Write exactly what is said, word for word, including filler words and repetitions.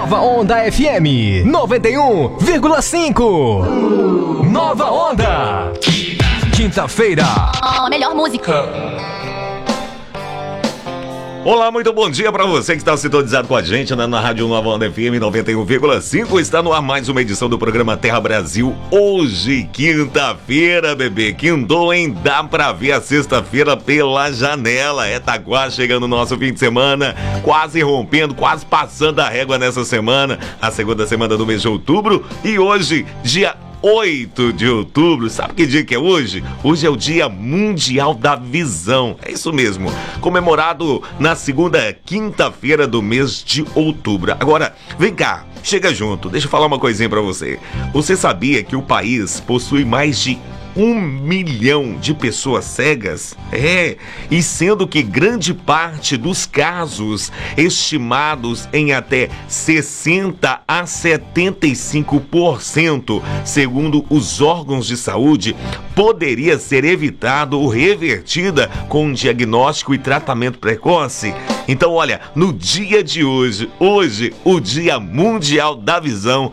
Nova Onda F M noventa e um vírgula cinco. Nova Onda. Quinta-feira. A melhor música. Olá, muito bom dia para você que está sintonizado com a gente na, na Rádio Nova Onda F M noventa e um vírgula cinco. Está no ar mais uma edição do programa Terra Brasil. Hoje, quinta-feira, bebê. Quintou, hein? Dá pra ver a sexta-feira pela janela. É, tá quase chegando o nosso fim de semana. Quase rompendo, quase passando a régua nessa semana. A segunda semana do mês de outubro. E hoje, dia oito de outubro, sabe que dia que é hoje? Hoje é o Dia Mundial da Visão, é isso mesmo, comemorado na segunda quinta-feira do mês de outubro. Agora, vem cá, chega junto, deixa eu falar uma coisinha pra você. Você sabia que o país possui mais de um milhão de pessoas cegas? É, e sendo que grande parte dos casos, estimados em até sessenta a setenta e cinco por cento, segundo os órgãos de saúde, poderia ser evitado ou revertida com um diagnóstico e tratamento precoce. Então, olha, no dia de hoje, hoje, o Dia Mundial da Visão,